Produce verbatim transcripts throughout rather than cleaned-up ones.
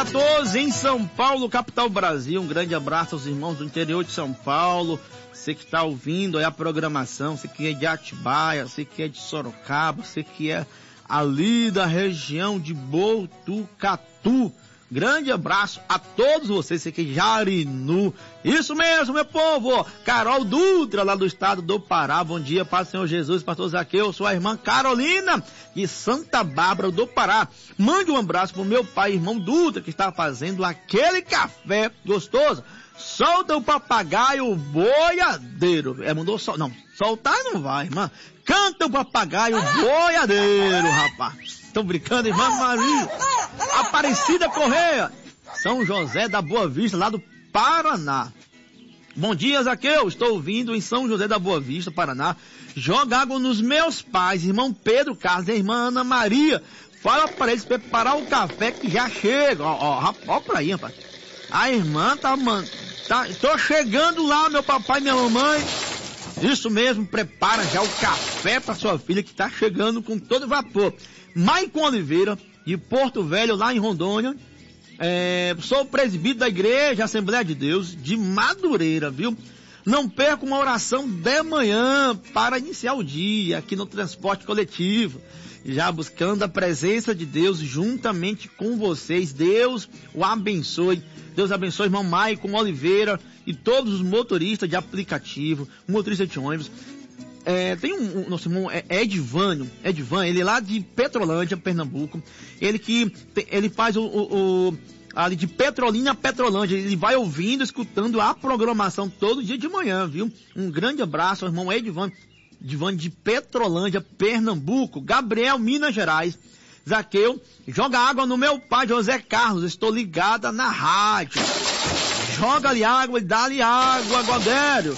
quatorze em São Paulo, capital do Brasil. Um grande abraço aos irmãos do interior de São Paulo. Você que está ouvindo aí a programação, você que é de Atibaia, você que é de Sorocaba, você que é ali da região de Botucatu. Grande abraço a todos vocês, você que é de Jarinu. Isso mesmo, meu povo. Carol Dutra, lá do estado do Pará. Bom dia, Pai do Senhor Jesus, pastor Zaqueu, sua irmã Carolina, de Santa Bárbara do Pará. Mande um abraço pro meu pai, irmão Dutra, que está fazendo aquele café gostoso. Solta o papagaio boiadeiro. É, mandou sol... Não, soltar não vai, irmã. Canta o papagaio boiadeiro, rapaz. Estão brincando, irmã Maria. Aparecida Correia, São José da Boa Vista, lá do Paraná. Bom dia, Zaqueu. Estou ouvindo em São José da Boa Vista, Paraná. Joga água nos meus pais, irmão Pedro Carlos e irmã Ana Maria. Fala para eles preparar o café que já chega. Ó, ó, ó pra aí, rapaz. A irmã tá, man... tá, tô chegando lá, meu papai e minha mamãe. Isso mesmo, prepara já o café para sua filha que tá chegando com todo vapor. Maicon Oliveira, de Porto Velho, lá em Rondônia. É, sou presbítero da Igreja Assembleia de Deus, de Madureira, viu? Não perca uma oração de manhã para iniciar o dia aqui no transporte coletivo. Já buscando a presença de Deus juntamente com vocês. Deus o abençoe. Deus abençoe, irmão Maicon Oliveira e todos os motoristas de aplicativo, motoristas de ônibus. É, tem um, um nosso irmão é Edvânio, Edvan, ele é lá de Petrolândia, Pernambuco. Ele que ele faz o, o, o ali de Petrolina a Petrolândia. Ele vai ouvindo, escutando a programação todo dia de manhã, viu? Um grande abraço ao irmão Edvânio, Edvânio de Petrolândia, Pernambuco. Gabriel, Minas Gerais. Zaqueu, joga água no meu pai, José Carlos, estou ligada na rádio. Joga-lhe água e dá-lhe água, Godério.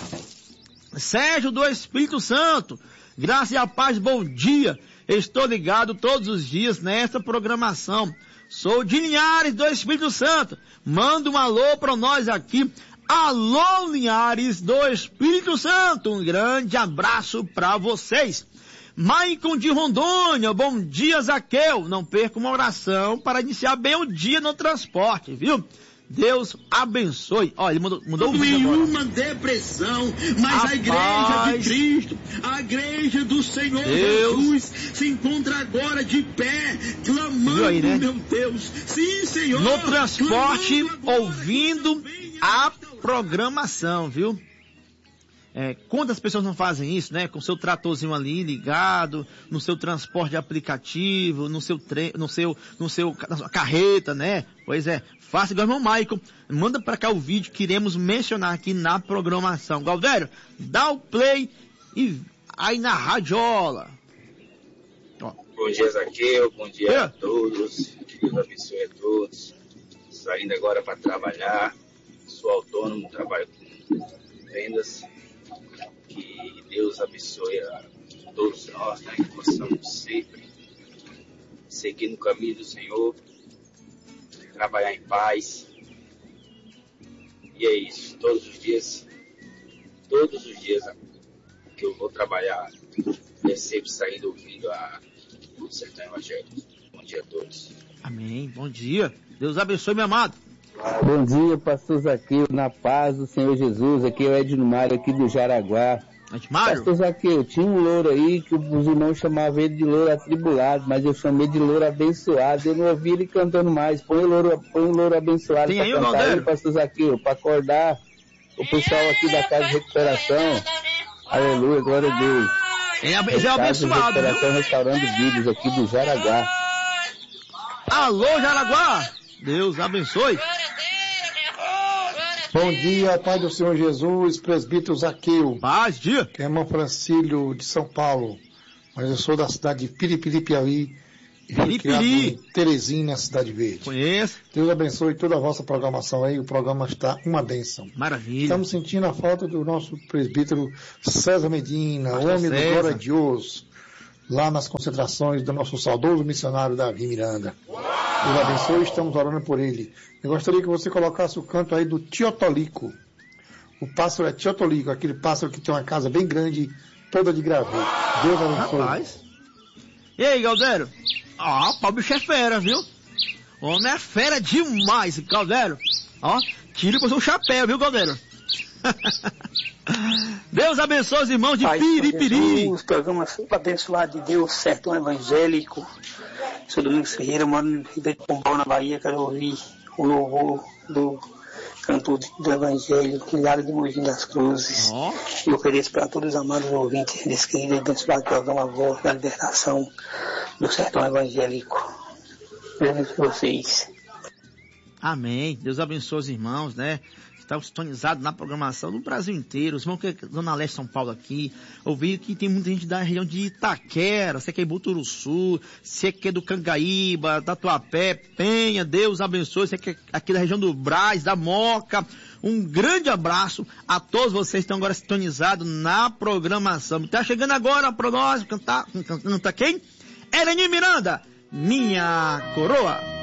Sérgio do Espírito Santo, graça e a paz, bom dia. Estou ligado todos os dias nesta programação. Sou de Linhares do Espírito Santo. Manda um alô para nós aqui. Alô, Linhares do Espírito Santo. Um grande abraço para vocês. Maicon de Rondônia, bom dia, Zaqueu. Não perca uma oração para iniciar bem o dia no transporte, viu? Deus abençoe. Olha, ele mudou, mudou o vídeo agora. Nenhuma depressão, mas Rapaz, a igreja de Cristo, a igreja do Senhor Deus. Jesus, se encontra agora de pé, clamando, aí, né? Meu Deus. Sim, Senhor. No transporte, ouvindo a programação, viu? É, quantas pessoas não fazem isso, né? Com seu tratorzinho ali ligado, no seu transporte de aplicativo, no seu tre... no seu, no seu, na sua carreta, né? Pois é, faça igual o irmão Maicon. Manda pra cá o vídeo que iremos mencionar aqui na programação. Galdério, dá o play e aí na radiola. Ó. Bom dia, Zaqueu. Bom dia é. a todos. Que Deus abençoe a todos. Saindo agora para trabalhar. Sou autônomo, trabalho com vendas. Que Deus abençoe a todos nós, né? Que possamos sempre seguir no caminho do Senhor, trabalhar em paz. E é isso, todos os dias, todos os dias que eu vou trabalhar, é sempre saindo ouvindo a o Sertão Evangélico. Bom dia a todos. Amém, bom dia. Deus abençoe, meu amado. Bom dia, pastor Zaqueu, na paz do Senhor Jesus. Aqui é o Edno Mário, aqui do Jaraguá. Edmário? Pastor Zaqueu, tinha um louro aí que os irmãos chamavam ele de louro atribulado, mas eu chamei de louro abençoado. Eu não ouvi ele cantando mais. Põe o louro, põe o louro abençoado para cantar aí, pastor Zaqueu, para acordar o pessoal aqui da Casa de Recuperação. Aleluia, glória a Deus. É abençoado, Casa de Recuperação, viu? Restaurando Vidas aqui do Jaraguá. Alô, Jaraguá! Deus abençoe. Bom dia, Pai do Senhor Jesus, presbítero Zaqueu. Paz, dia. Que é irmão Francílio de São Paulo, mas eu sou da cidade de Piripiri, Piauí, e fui criado em Teresina, Cidade Verde. Conheço. Deus abençoe toda a vossa programação aí, o programa está uma bênção. Maravilha. Estamos sentindo a falta do nosso presbítero César Medina, Pastor homem César. do Glória a Deus, lá nas concentrações do nosso saudoso missionário Davi Miranda. Deus abençoe, estamos orando por ele. Eu gostaria que você colocasse o canto aí do Tiotolico. O pássaro é Tiotolico, aquele pássaro que tem uma casa bem grande, toda de graveto. Deus abençoe. Rapaz. E aí, Galdério? Ah, o bicho é fera, viu? Homem é fera demais, Caldeiro. Ó, tira pro seu chapéu, viu, Caldeiro? Deus abençoe os irmãos de Piripiri. Os programas abençoados de Deus, Sertão Evangélico. Sou Domingos Ferreira, moro no Rio de Pombal, na Bahia. Quero ouvir o louvor do cantor do Evangelho, Milhares de Mogi das Cruzes. Oh. E eu ofereço para todos os amados ouvintes desse querido e abençoado programa A Voz da Libertação do Sertão Evangélico. Deus vocês. Amém. Deus abençoe os irmãos, né? Estão sintonizados na programação do Brasil inteiro. Os irmãos que é Zona Leste São Paulo aqui. Ouvi que tem muita gente da região de Itaquera, você que é Ibuturuçu, você que é do Cangaíba, Tatuapé, Penha. Deus abençoe. Você que é aqui da região do Brás, da Moca. Um grande abraço a todos vocês que estão agora sintonizados na programação. Está chegando agora para nós cantar, cantar quem? Eleni Miranda, Minha Coroa.